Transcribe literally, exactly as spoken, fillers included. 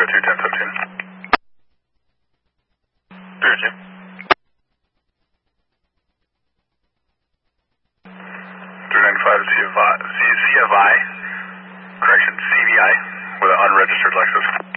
zero two ten seventeen. zero two. three ninety-five C F I, correction, C V I, with an unregistered Lexus.